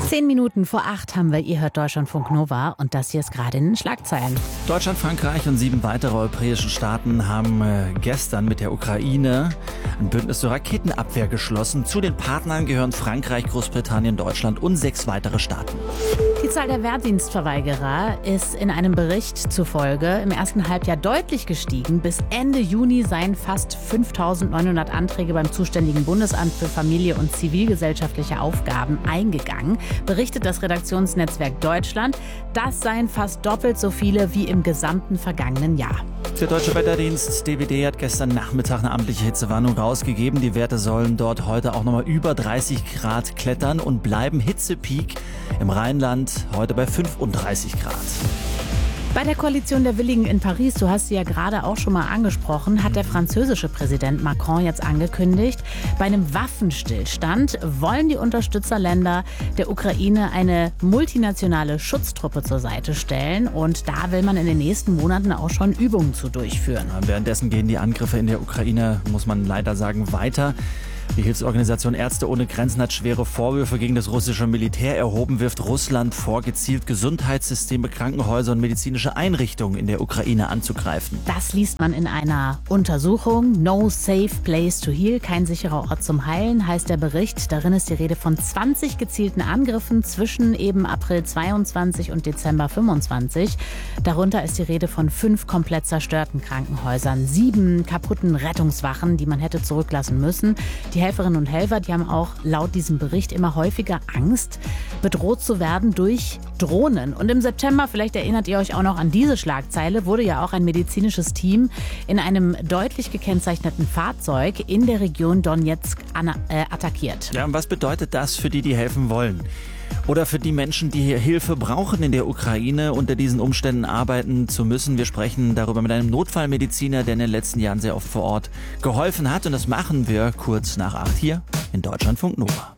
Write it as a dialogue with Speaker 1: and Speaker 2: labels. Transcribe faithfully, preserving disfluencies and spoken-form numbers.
Speaker 1: Zehn Minuten vor acht haben wir, ihr hört Deutschlandfunk Nova und das hier ist gerade in den Schlagzeilen.
Speaker 2: Deutschland, Frankreich und sieben weitere europäische Staaten haben äh, gestern mit der Ukraine ein Bündnis zur Raketenabwehr geschlossen. Zu den Partnern gehören Frankreich, Großbritannien, Deutschland und sechs weitere Staaten.
Speaker 1: Die Zahl der Wehrdienstverweigerer ist in einem Bericht zufolge im ersten Halbjahr deutlich gestiegen. Bis Ende Juni seien fast fünftausendneunhundert Anträge beim zuständigen Bundesamt für Familie und zivilgesellschaftliche Aufgaben eingegangen, berichtet das Redaktionsnetzwerk Deutschland. Das seien fast doppelt so viele wie im gesamten vergangenen Jahr.
Speaker 2: Der Deutsche Wetterdienst D W D hat gestern Nachmittag eine amtliche Hitzewarnung rausgegeben. Die Werte sollen dort heute auch nochmal über dreißig Grad klettern und bleiben. Hitzepeak im Rheinland heute bei fünfunddreißig Grad.
Speaker 1: Bei der Koalition der Willigen in Paris, du hast sie ja gerade auch schon mal angesprochen, hat der französische Präsident Macron jetzt angekündigt, bei einem Waffenstillstand wollen die Unterstützerländer der Ukraine eine multinationale Schutztruppe zur Seite stellen und da will man in den nächsten Monaten auch schon Übungen zu durchführen.
Speaker 2: Währenddessen gehen die Angriffe in der Ukraine, muss man leider sagen, weiter. Die Hilfsorganisation Ärzte ohne Grenzen hat schwere Vorwürfe gegen das russische Militär erhoben, wirft Russland vor, gezielt Gesundheitssysteme, Krankenhäuser und medizinische Einrichtungen in der Ukraine anzugreifen.
Speaker 1: Das liest man in einer Untersuchung. No safe place to heal, kein sicherer Ort zum Heilen, heißt der Bericht. Darin ist die Rede von zwanzig gezielten Angriffen zwischen eben April zweiundzwanzig und Dezember fünfundzwanzig. Darunter ist die Rede von fünf komplett zerstörten Krankenhäusern, sieben kaputten Rettungswachen, die man hätte zurücklassen müssen. Die Helferinnen und Helfer, die haben auch laut diesem Bericht immer häufiger Angst, bedroht zu werden durch Drohnen. Und im September, vielleicht erinnert ihr euch auch noch an diese Schlagzeile, wurde ja auch ein medizinisches Team in einem deutlich gekennzeichneten Fahrzeug in der Region Donetsk äh, attackiert.
Speaker 2: Ja, und was bedeutet das für die, die helfen wollen? Oder für die Menschen, die hier Hilfe brauchen in der Ukraine, unter diesen Umständen arbeiten zu müssen. Wir sprechen darüber mit einem Notfallmediziner, der in den letzten Jahren sehr oft vor Ort geholfen hat. Und das machen wir kurz nach acht hier in Deutschlandfunk Nova.